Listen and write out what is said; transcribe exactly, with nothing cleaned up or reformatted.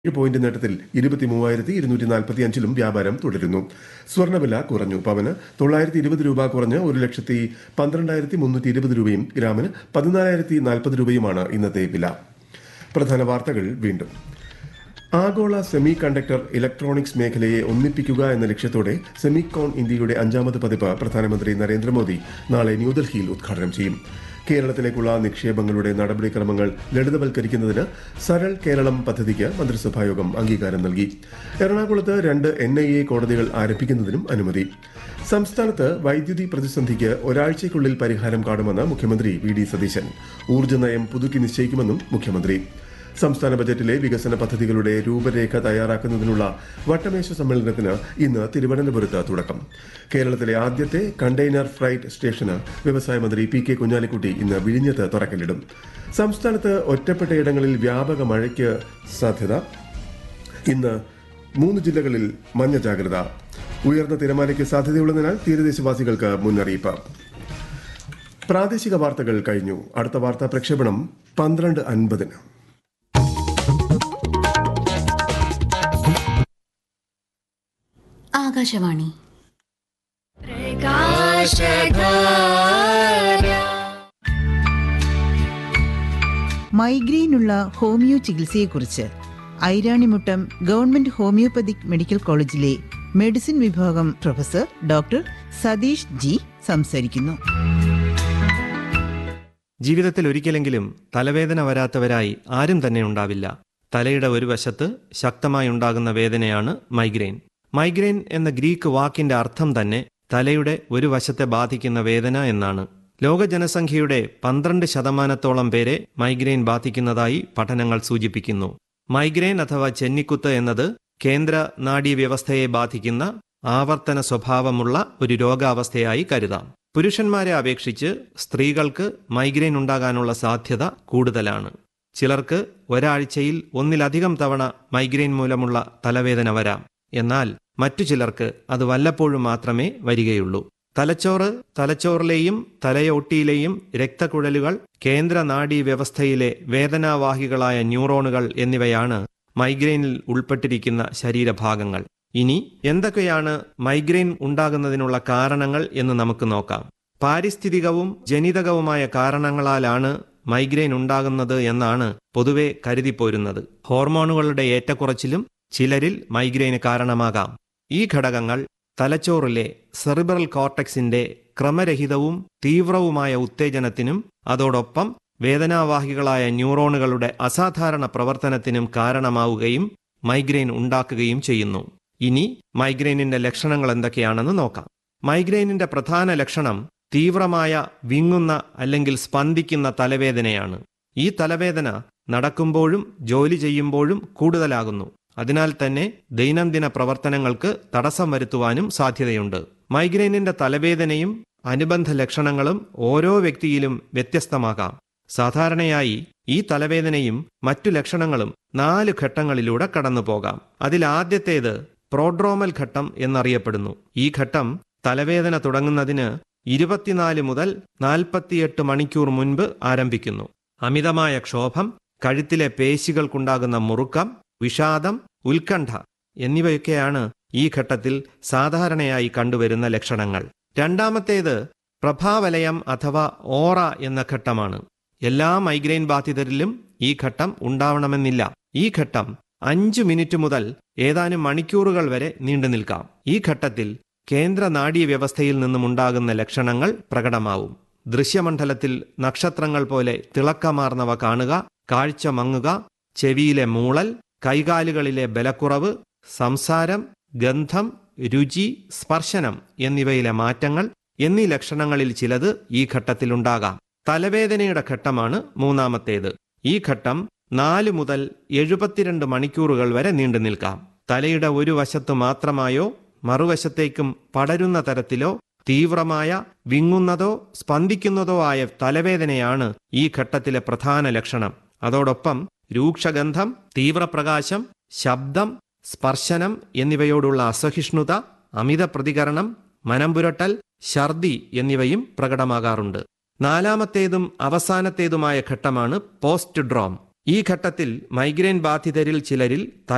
ഏഴ് പോയിന്റ് നേട്ടത്തിൽ ഇരുപത്തി മൂവായിരത്തി ഇരുന്നൂറ്റി നാൽപ്പത്തി അഞ്ചിലും വ്യാപാരം തുടരുന്നു. സ്വർണ്ണവില കുറഞ്ഞു. പവന് തൊള്ളായിരത്തി ഇരുപത് രൂപ കുറഞ്ഞ് ഒരു ലക്ഷത്തി പന്ത്രണ്ടായിരത്തി മുന്നൂറ്റി ഇരുപത് രൂപയും ഗ്രാമിന് പതിനാലായിരത്തി നാൽപ്പത് രൂപയുമാണ് ഇന്നത്തെ വില. പ്രധാന വാർത്തകൾ വീണ്ടും. ആഗോള സെമി കണ്ടക്ടർ ഇലക്ട്രോണിക്സ് മേഖലയെ ഒന്നിപ്പിക്കുക എന്ന ലക്ഷ്യത്തോടെ സെമികോൺ ഇന്ത്യയുടെ അഞ്ചാമത് പതിപ്പ് പ്രധാനമന്ത്രി നരേന്ദ്രമോദി നാളെ ന്യൂഡൽഹിയിൽ ഉദ്ഘാടനം ചെയ്യും. കേരളത്തിലേക്കുള്ള നിക്ഷേപങ്ങളുടെ നടപടിക്രമങ്ങൾ ലളിതവൽക്കരിക്കുന്നതിന് സരൾ കേരളം പദ്ധതിക്ക് മന്ത്രിസഭായോഗം അംഗീകാരം നൽകി. എറണാകുളത്ത് രണ്ട് എൻ ഐ എ കോടതികൾ ആരംഭിക്കുന്നതിനും അനുമതി. സംസ്ഥാനത്ത് വൈദ്യുതി പ്രതിസന്ധിക്ക് ഒരാഴ്ചയ്ക്കുള്ളിൽ പരിഹാരം കാണുമെന്ന് മുഖ്യമന്ത്രി വി ഡി സതീശൻ. ഊർജ്ജ നയം പുതുക്കി നിശ്ചയിക്കുമെന്നും മുഖ്യമന്ത്രി. സംസ്ഥാന ബജറ്റിലെ വികസന പദ്ധതികളുടെ രൂപരേഖ തയ്യാറാക്കുന്നതിനുള്ള വട്ടമേശ സമ്മേളനത്തിന് ഇന്ന് തിരുവനന്തപുരത്ത് തുടക്കം. കേരളത്തിലെ ആദ്യത്തെ കണ്ടെയ്നർ ഫ്രൈറ്റ് സ്റ്റേഷന് വ്യവസായ മന്ത്രി പി കെ കുഞ്ഞാലിക്കുട്ടി ഇന്ന് വിഴിഞ്ഞത്ത് തുറക്കല്ലിടും. സംസ്ഥാനത്ത് ഒറ്റപ്പെട്ടയിടങ്ങളിൽ വ്യാപക മഴയ്ക്ക് സാധ്യത. ഇന്ന് മൂന്ന് ജില്ലകളിൽ മഞ്ഞ ജാഗ്രത. ഉയർന്ന തിരമാലയ്ക്ക് സാധ്യതയുള്ളതിനാൽ തീരദേശവാസികൾക്ക് മുന്നറിയിപ്പ്. പ്രാദേശിക വാർത്തകൾ കഴിഞ്ഞു. അടുത്ത വാർത്താ പ്രക്ഷേപണം പന്ത്രണ്ട് അൻപതിന്. Akashvani. മൈഗ്രെയിനുള്ള homeo ചികിത്സയെക്കുറിച്ച് Iranimuttam government homoeopathic medical കോളേജിലെ മെഡിസിൻ വിഭാഗം പ്രൊഫസർ ഡോക്ടർ സതീഷ് ജി സംസാരിക്കുന്നു. ജീവിതത്തിൽ ഒരിക്കലെങ്കിലും തലവേദന വരാത്തവരായി ആരും തന്നെ ഉണ്ടാവില്ല. തലയുടെ ഒരു വശത്ത് ശക്തമായി ഉണ്ടാകുന്ന വേദനയാണ് മൈഗ്രെയിൻ. മൈഗ്രെയിൻ എന്ന ഗ്രീക്ക് വാക്കിന്റെ അർത്ഥം തന്നെ തലയുടെ ഒരു വശത്തെ ബാധിക്കുന്ന വേദന എന്നാണ്. ലോക ജനസംഖ്യയുടെ പന്ത്രണ്ട് ശതമാനത്തോളം പേരെ മൈഗ്രെയിൻ ബാധിക്കുന്നതായി പഠനങ്ങൾ സൂചിപ്പിക്കുന്നു. മൈഗ്രെയിൻ അഥവാ ചെന്നിക്കുത്ത് എന്നത് കേന്ദ്ര നാഡീവ്യവസ്ഥയെ ബാധിക്കുന്ന ആവർത്തന സ്വഭാവമുള്ള ഒരു രോഗാവസ്ഥയായി കരുതാം. പുരുഷന്മാരെ അപേക്ഷിച്ച് സ്ത്രീകൾക്ക് മൈഗ്രെയിൻ ഉണ്ടാകാനുള്ള സാധ്യത കൂടുതലാണ്. ചിലർക്ക് ഒരാഴ്ചയിൽ ഒന്നിലധികം തവണ മൈഗ്രെയിൻ മൂലമുള്ള തലവേദന വരാം. എന്നാൽ മറ്റു ചിലർക്ക് അത് വല്ലപ്പോഴും മാത്രമേ വരികയുള്ളൂ. തലച്ചോറ്, തലച്ചോറിലെയും തലയോട്ടിയിലെയും രക്തക്കുഴലുകൾ, കേന്ദ്ര നാഡീ വ്യവസ്ഥയിലെ വേദനാവാഹികളായ ന്യൂറോണുകൾ എന്നിവയാണ് മൈഗ്രെയിനിൽ ഉൾപ്പെട്ടിരിക്കുന്ന ശരീരഭാഗങ്ങൾ. ഇനി എന്തൊക്കെയാണ് മൈഗ്രെയിൻ ഉണ്ടാകുന്നതിനുള്ള കാരണങ്ങൾ എന്ന് നമുക്ക് നോക്കാം. പാരിസ്ഥിതികവും ജനിതകവുമായ കാരണങ്ങളാലാണ് മൈഗ്രെയിൻ ഉണ്ടാകുന്നത് എന്നാണ് പൊതുവെ കരുതിപ്പോരുന്നത്. ഹോർമോണുകളുടെ ഏറ്റക്കുറച്ചിലും ചിലരിൽ മൈഗ്രെയിന് കാരണമാകാം. ഈ ഘടകങ്ങൾ തലച്ചോറിലെ സെറിബ്രൽ കോർട്ടക്സിന്റെ ക്രമരഹിതവും തീവ്രവുമായ ഉത്തേജനത്തിനും അതോടൊപ്പം വേദനാവാഹികളായ ന്യൂറോണുകളുടെ അസാധാരണ പ്രവർത്തനത്തിനും കാരണമാവുകയും മൈഗ്രെയിൻ ഉണ്ടാക്കുകയും ചെയ്യുന്നു. ഇനി മൈഗ്രെയിനിന്റെ ലക്ഷണങ്ങൾ എന്തൊക്കെയാണെന്ന് നോക്കാം. മൈഗ്രെയിനിന്റെ പ്രധാന ലക്ഷണം തീവ്രമായ വിങ്ങുന്ന അല്ലെങ്കിൽ സ്പന്ദിക്കുന്ന തലവേദനയാണ്. ഈ തലവേദന നടക്കുമ്പോഴും ജോലി ചെയ്യുമ്പോഴും കൂടുതലാകുന്നു. അതിനാൽ തന്നെ ദൈനംദിന പ്രവർത്തനങ്ങൾക്ക് തടസ്സം വരുത്തുവാനും സാധ്യതയുണ്ട്. മൈഗ്രെയിനിന്റെ തലവേദനയും അനുബന്ധ ലക്ഷണങ്ങളും ഓരോ വ്യക്തിയിലും വ്യത്യസ്തമാകാം. സാധാരണയായി ഈ തലവേദനയും മറ്റു ലക്ഷണങ്ങളും നാല് ഘട്ടങ്ങളിലൂടെ കടന്നു പോകാം. അതിലാദ്യത്തേത് പ്രോഡ്രോമൽ ഘട്ടം എന്നറിയപ്പെടുന്നു. ഈ ഘട്ടം തലവേദന തുടങ്ങുന്നതിന് ഇരുപത്തിനാല് മുതൽ നാൽപ്പത്തിയെട്ട് മണിക്കൂർ മുൻപ് ആരംഭിക്കുന്നു. അമിതമായ ക്ഷോഭം, കഴുത്തിലെ പേശികൾക്കുണ്ടാകുന്ന മുറുക്കം, വിഷാദം, ഉത്കണ്ഠ എന്നിവയൊക്കെയാണ് ഈ ഘട്ടത്തിൽ സാധാരണയായി കണ്ടുവരുന്ന ലക്ഷണങ്ങൾ. രണ്ടാമത്തേത് പ്രഭാവലയം അഥവാ ഓറ എന്ന ഘട്ടമാണ്. എല്ലാ മൈഗ്രെയിൻ ബാധിതരിലും ഈ ഘട്ടം ഉണ്ടാവണമെന്നില്ല. ഈ ഘട്ടം അഞ്ചു മിനിറ്റ് മുതൽ ഏതാനും മണിക്കൂറുകൾ വരെ നീണ്ടു നിൽക്കാം. ഈ ഘട്ടത്തിൽ കേന്ദ്ര നാഡീ വ്യവസ്ഥയിൽ നിന്നുമുണ്ടാകുന്ന ലക്ഷണങ്ങൾ പ്രകടമാവും. ദൃശ്യമണ്ഡലത്തിൽ നക്ഷത്രങ്ങൾ പോലെ തിളക്കമാർന്നവ കാണുക, കാഴ്ച മങ്ങുക, ചെവിയിലെ മൂളൽ, കൈകാലുകളിലെ ബലക്കുറവ്, സംസാരം, ഗന്ധം, രുചി, സ്പർശനം എന്നിവയിലെ മാറ്റങ്ങൾ എന്നീ ലക്ഷണങ്ങളിൽ ചിലത് ഈ ഘട്ടത്തിലുണ്ടാകാം. തലവേദനയുടെ ഘട്ടമാണ് മൂന്നാമത്തേത്. ഈ ഘട്ടം നാല് മുതൽ എഴുപത്തിരണ്ട് മണിക്കൂറുകൾ വരെ നീണ്ടു നിൽക്കാം. തലയുടെ ഒരു വശത്ത് മാത്രമായോ മറുവശത്തേക്കും പടരുന്ന തരത്തിലോ തീവ്രമായ വിങ്ങുന്നതോ സ്പന്ദിക്കുന്നതോ ആയ തലവേദനയാണ് ഈ ഘട്ടത്തിലെ പ്രധാന ലക്ഷണം. അതോടൊപ്പം രൂക്ഷഗന്ധം, തീവ്രപ്രകാശം, ശബ്ദം, സ്പർശനം എന്നിവയോടുള്ള അസഹിഷ്ണുത, അമിത പ്രതികരണം, മനംപുരട്ടൽ, ഛർദി എന്നിവയും പ്രകടമാകാറുണ്ട്. നാലാമത്തേതും അവസാനത്തേതുമായ ഘട്ടമാണ് പോസ്റ്റ് ഡ്രോം. ഈ ഘട്ടത്തിൽ മൈഗ്രെയിൻ ബാധിതരിൽ ചിലരിൽ